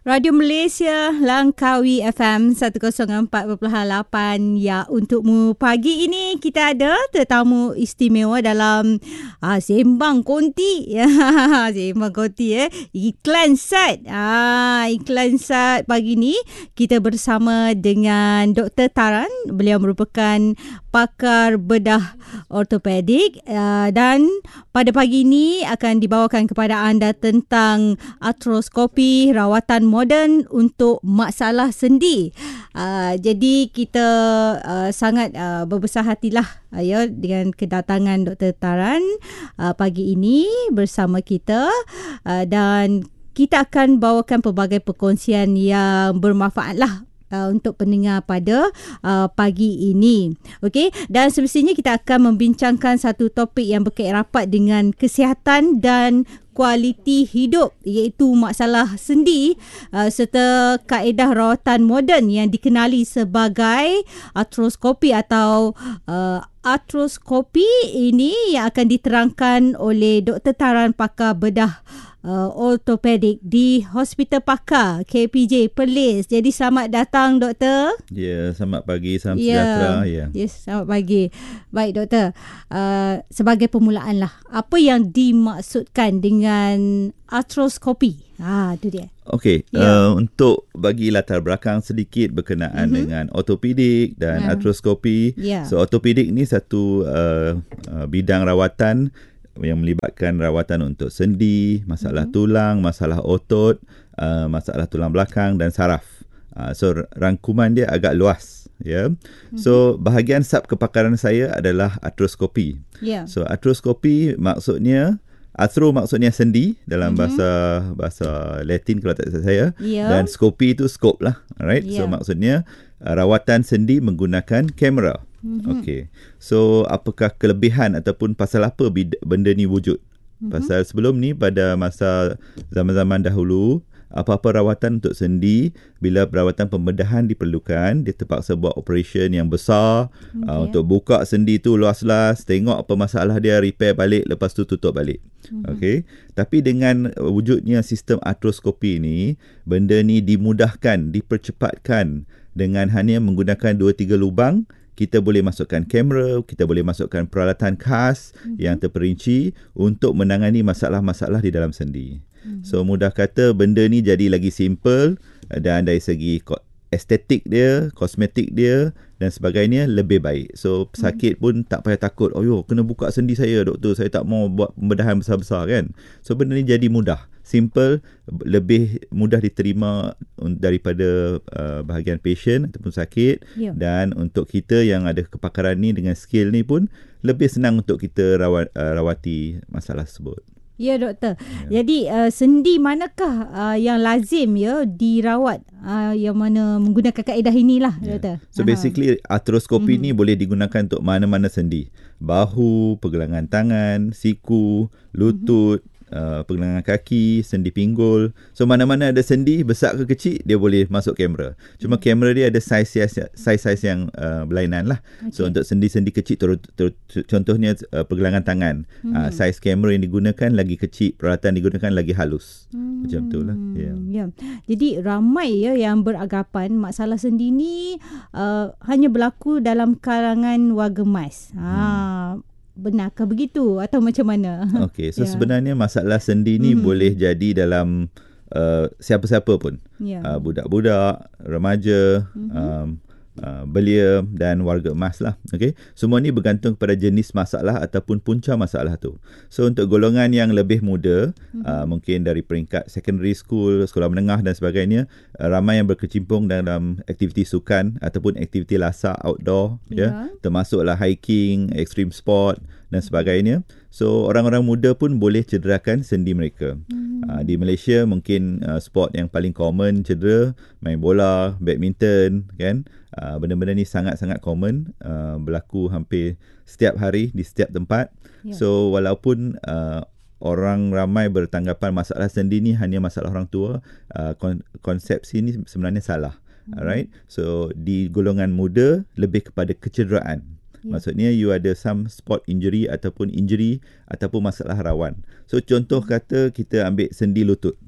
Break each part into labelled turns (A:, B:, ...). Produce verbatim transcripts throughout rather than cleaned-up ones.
A: Radio Malaysia Langkawi F M seratus empat perpuluhan lapan. Ya, untukmu pagi ini kita ada tetamu istimewa dalam ah, Sembang Konti. Sembang Konti eh. Iklan Sat. Ah, iklan Sat pagi ni kita bersama dengan Doktor Taran. Beliau merupakan pakar bedah ortopedik uh, dan pada pagi ini akan dibawakan kepada anda tentang artroskopi, rawatan moden untuk masalah sendi. Uh, jadi kita uh, sangat uh, berbesar hatilah uh, ya dengan kedatangan Doktor Taran uh, pagi ini bersama kita uh, dan kita akan bawakan pelbagai perkongsian yang bermanfaat lah Uh, untuk pendengar pada uh, pagi ini. Okey, dan semestinya kita akan membincangkan satu topik yang berkait rapat dengan kesihatan dan kualiti hidup, iaitu masalah sendi uh, serta kaedah rawatan moden yang dikenali sebagai artroskopi atau uh, artroskopi ini yang akan diterangkan oleh Doktor Taran, pakar bedah Uh, ortopedik di Hospital Pakar K P J Perlis. Jadi selamat datang doktor.
B: Ya, selamat pagi, salam
A: yeah.
B: sejahtera. Ya.
A: Yes, selamat pagi. Baik doktor, uh, sebagai permulaan lah, apa yang dimaksudkan dengan artroskopi? Ah, itu dia.
B: Okey, yeah. uh, untuk bagi latar belakang sedikit berkenaan mm-hmm. dengan ortopedik dan yeah. artroskopi. Yeah. So ortopedik ni satu uh, uh, bidang rawatan yang melibatkan rawatan untuk sendi, masalah mm-hmm. tulang, masalah otot, uh, masalah tulang belakang dan saraf. Uh, so rangkuman dia agak luas, ya. Yeah? Mm-hmm. So bahagian sub kepakaran saya adalah artroskopi. Yeah. So artroskopi maksudnya, arthro maksudnya sendi dalam mm-hmm. bahasa bahasa Latin kalau tak salah saya, yeah. dan skopi itu skop lah, alright. Yeah. So maksudnya uh, rawatan sendi menggunakan kamera. Mm-hmm. Okey. So apakah kelebihan ataupun pasal apa benda ni wujud? Mm-hmm. Pasal sebelum ni pada masa zaman-zaman dahulu, apa-apa rawatan untuk sendi, bila perawatan pembedahan diperlukan, dia terpaksa buat operation yang besar, okay. uh, untuk buka sendi tu luas-luas, tengok apa masalah dia, repair balik, lepas tu tutup balik. Mm-hmm. Okey. Tapi dengan wujudnya sistem artroskopi ni, benda ni dimudahkan, dipercepatkan dengan hanya menggunakan dua tiga lubang. Kita boleh masukkan kamera, kita boleh masukkan peralatan khas mm-hmm. yang terperinci untuk menangani masalah-masalah di dalam sendi. Mm-hmm. So mudah kata benda ni jadi lagi simple dan dari segi estetik dia, kosmetik dia dan sebagainya lebih baik. So pesakit pun tak payah takut, oh yo kena buka sendi saya doktor, saya tak mau buat pembedahan besar-besar kan. So benda ni jadi mudah, simple, lebih mudah diterima daripada uh, bahagian patient ataupun sakit, yeah. dan untuk kita yang ada kepakaran ni dengan skill ni pun lebih senang untuk kita rawat, uh, rawati masalah tersebut.
A: Ya doktor. Ya. Jadi uh, sendi manakah uh, yang lazim ya dirawat, uh, yang mana menggunakan kaedah inilah ya. doktor.
B: So Aha. basically artroskopi mm-hmm. ni boleh digunakan untuk mana-mana sendi. Bahu, pergelangan tangan, siku, lutut, mm-hmm. Uh, pergelangan kaki, sendi pinggul. So mana-mana ada sendi besar ke kecil, dia boleh masuk kamera. Cuma hmm. kamera dia ada size size yang uh, berlainan lah. Okay. So untuk sendi-sendi kecil ter, ter, ter, contohnya uh, pergelangan tangan, hmm. uh, size kamera yang digunakan lagi kecil, peralatan digunakan lagi halus. Hmm. Macam tu lah. Yeah.
A: Yeah. Jadi ramai ya yang beranggapan masalah sendi ni uh, hanya berlaku dalam kalangan warga emas. Hmm. Ha, benarkah begitu atau macam mana?
B: Okey, so yeah. sebenarnya masalah sendi ni mm-hmm. boleh jadi dalam uh, siapa-siapa pun. Yeah. Uh, budak-budak, remaja, mm-hmm. um, uh, belia dan warga emas lah. Okey, semua ni bergantung kepada jenis masalah ataupun punca masalah tu. So untuk golongan yang lebih muda, mm-hmm. uh, mungkin dari peringkat secondary school, sekolah menengah dan sebagainya, uh, ramai yang berkecimpung dalam aktiviti sukan ataupun aktiviti lasak outdoor, yeah. ya, termasuklah hiking, extreme sport dan sebagainya. So orang-orang muda pun boleh cederakan sendi mereka. Hmm. Uh, di Malaysia mungkin uh, sport yang paling common cedera, main bola, badminton, kan. Uh, benda-benda ni sangat-sangat common, uh, berlaku hampir setiap hari di setiap tempat. Yeah. So walaupun uh, orang ramai bertanggapan masalah sendi ni hanya masalah orang tua, uh, kon- konsepsi ni sebenarnya salah. Hmm. Alright. So di golongan muda lebih kepada kecederaan. Yeah. Maksudnya you ada some sport injury ataupun injury ataupun masalah rawan. So contoh kata kita ambil sendi lutut.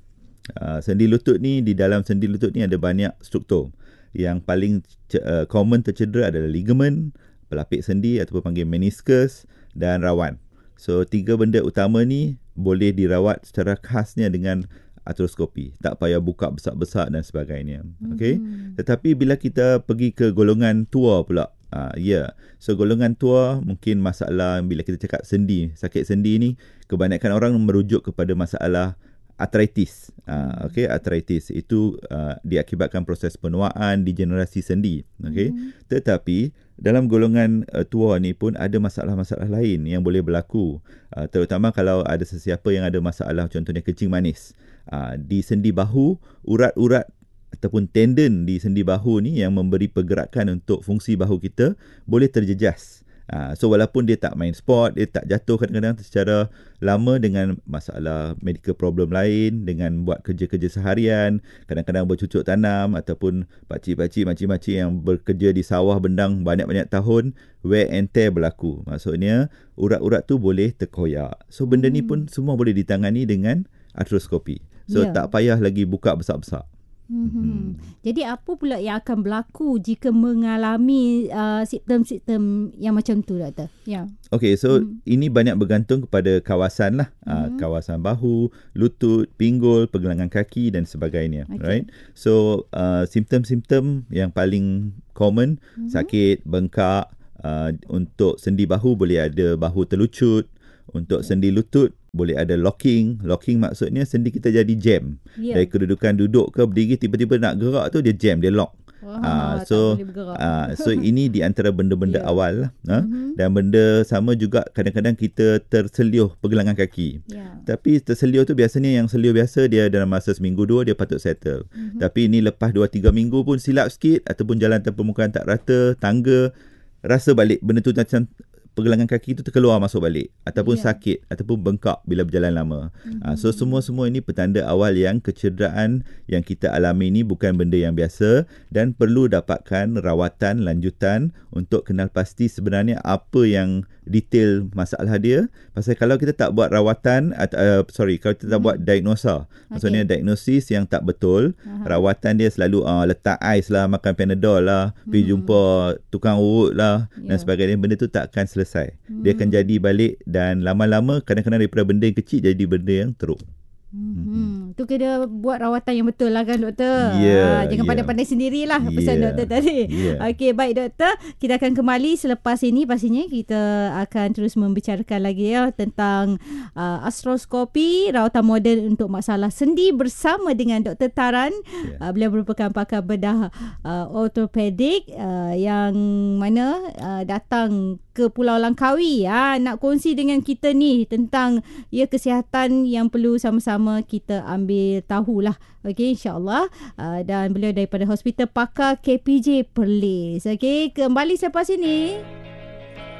B: Uh, sendi lutut ni, di dalam sendi lutut ni ada banyak struktur. Yang paling uh, common tercedera adalah ligamen, pelapik sendi ataupun panggil meniscus dan rawan. So tiga benda utama ni boleh dirawat secara khasnya dengan artroskopi. Tak payah buka besar-besar dan sebagainya. Okey. Mm-hmm. Tetapi bila kita pergi ke golongan tua pula, ah uh, ya. Yeah. So golongan tua mungkin masalah bila kita cakap sendi, sakit sendi ni kebanyakan orang merujuk kepada masalah arthritis. Ah uh, okey, arthritis itu uh, diakibatkan proses penuaan, degenerasi sendi. Okey. Mm-hmm. Tetapi dalam golongan uh, tua ni pun ada masalah-masalah lain yang boleh berlaku. Uh, terutama kalau ada sesiapa yang ada masalah contohnya kencing manis. Uh, di sendi bahu, urat-urat ataupun tendon di sendi bahu ni yang memberi pergerakan untuk fungsi bahu kita boleh terjejas. Uh, so walaupun dia tak main sport, dia tak jatuh kadang-kadang secara lama dengan masalah medical problem lain, dengan buat kerja-kerja seharian, kadang-kadang bercucuk tanam ataupun pakcik-pakcik, makcik-makcik yang bekerja di sawah bendang banyak-banyak tahun, wear and tear berlaku. Maksudnya urat-urat tu boleh terkoyak. So benda ni pun semua boleh ditangani dengan artroskopi. So yeah. tak payah lagi buka besar-besar.
A: Mm-hmm. Hmm. Jadi apa pula yang akan berlaku jika mengalami uh, simptom-simptom yang macam tu, doktor? Ya. Yeah.
B: Okay, so mm. ini banyak bergantung kepada kawasan lah. Mm. Uh, kawasan bahu, lutut, pinggul, pergelangan kaki dan sebagainya. Okay. Right? So uh, simptom-simptom yang paling common, mm-hmm. sakit, bengkak. Uh, untuk sendi bahu boleh ada bahu terlucut. Untuk sendi lutut boleh ada locking. Locking maksudnya sendi kita jadi jam. Yeah. Dari kedudukan duduk ke berdiri, tiba-tiba nak gerak tu dia jam, dia lock. Wah, uh, so uh, so ini di antara benda-benda yeah. awal lah. Uh, mm-hmm. Dan benda sama juga kadang-kadang kita terseliuh pergelangan kaki. Yeah. Tapi terseliuh tu biasanya yang seliuh biasa dia dalam masa seminggu dua dia patut settle. Mm-hmm. Tapi ini lepas dua tiga minggu pun silap sikit ataupun jalan tanpa permukaan tak rata, tangga, rasa balik benda tu macam pergelangan kaki itu terkeluar masuk balik ataupun yeah. sakit ataupun bengkak bila berjalan lama. Mm-hmm. Uh, so semua-semua ini petanda awal yang kecederaan yang kita alami ini bukan benda yang biasa dan perlu dapatkan rawatan lanjutan untuk kenal pasti sebenarnya apa yang detail masalah dia. Pasal kalau kita tak buat rawatan atau uh, sorry kalau kita tak mm-hmm. buat diagnosa, okay. maksudnya diagnosis yang tak betul, uh-huh. rawatan dia selalu uh, letak ais lah, makan Panadol lah, mm-hmm. pergi jumpa tukang urut lah yeah. dan sebagainya, benda tu tak akan selesai. Hmm. Dia akan jadi balik dan lama-lama kadang-kadang daripada benda yang kecil jadi benda yang teruk.
A: Hmm. Tu kena buat rawatan yang betul lah kan, doktor.
B: Yeah,
A: ha, jangan yeah. pandai-pandai sendirilah pesan
B: yeah.
A: doktor tadi. Yeah. Okey, baik doktor. Kita akan kembali selepas ini. Pastinya kita akan terus membicarakan lagi ya tentang uh, artroskopi, rawatan moden untuk masalah sendi bersama dengan Doktor Taran. Yeah. Uh, beliau merupakan pakar bedah uh, ortopedik uh, yang mana uh, datang ke Pulau Langkawi ya, nak kongsi dengan kita ni tentang ya kesihatan yang perlu sama-sama kita ambil tahulah. Okey, insya-Allah. Uh, dan beliau daripada Hospital Pakar K P J Perlis. Okey, kembali selepas ini.